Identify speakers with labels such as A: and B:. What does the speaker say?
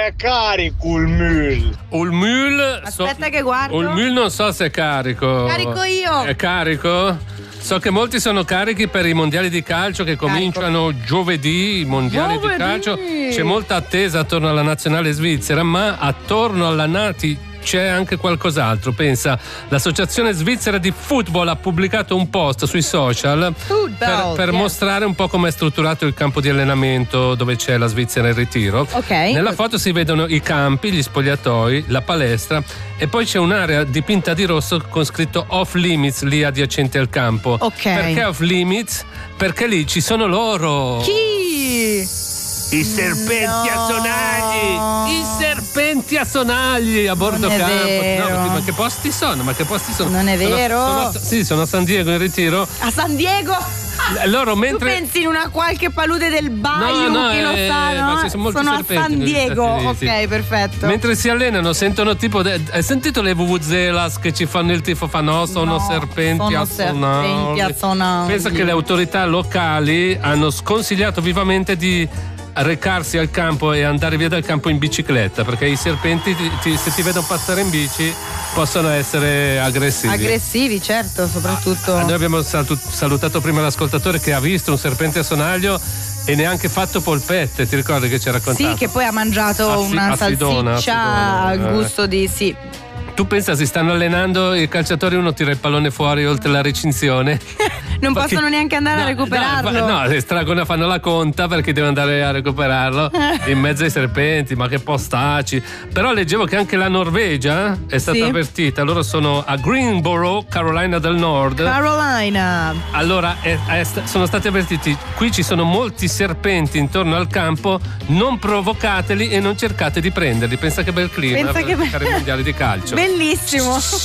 A: è carico il mule.
B: Il mule.
C: Aspetta che guardo.
B: Il mule non so se è carico.
C: Carico io.
B: È carico? So che molti sono carichi per i mondiali di calcio che cominciano giovedì, i mondiali di calcio. C'è molta attesa attorno alla nazionale svizzera, ma attorno alla Nati c'è anche qualcos'altro. Pensa, l'associazione svizzera di football ha pubblicato un post sui social per mostrare un po' come è strutturato il campo di allenamento dove c'è la Svizzera in ritiro. Nella foto si vedono i campi, gli spogliatoi, la palestra e poi c'è un'area dipinta di rosso con scritto off limits lì adiacente al campo. Perché off limits? Perché lì ci sono loro.
C: Chi?
B: I serpenti a sonagli! I serpenti a sonagli a bordo campo! No, ma che posti sono?
C: Non è vero?
B: Sono a San Diego in ritiro.
C: A San Diego?
B: Loro mentre...
C: Tu pensi in una qualche palude del Bayou, chi lo sa, no?
B: Ma ci sono molti
C: sono a
B: serpenti
C: San Diego,
B: sì.
C: ok, perfetto.
B: Mentre si allenano sentono tipo hai sentito le vuvuzelas che ci fanno il tifo? Sono serpenti a sonagli. Pensa che le autorità locali hanno sconsigliato vivamente di recarsi al campo e andare via dal campo in bicicletta, perché i serpenti se ti vedono passare in bici possono essere aggressivi,
C: certo, soprattutto.
B: Noi abbiamo salutato prima l'ascoltatore che ha visto un serpente a sonaglio e neanche fatto polpette, ti ricordi che ci ha raccontato?
C: Sì, che poi ha mangiato una salsiccia al gusto di
B: Tu pensa, si stanno allenando i calciatori, uno tira il pallone fuori oltre la recinzione.
C: Non possono neanche andare a recuperarlo.
B: No, estraggono, fanno la conta perché devono andare a recuperarlo in mezzo ai serpenti, ma che postacci. Però leggevo che anche la Norvegia è stata avvertita. Loro sono a Greensboro, Carolina del Nord. Allora sono stati avvertiti. Qui ci sono molti serpenti intorno al campo, non provocateli e non cercate di prenderli. Pensa che bel clima per i mondiali di calcio.
C: Bellissimo.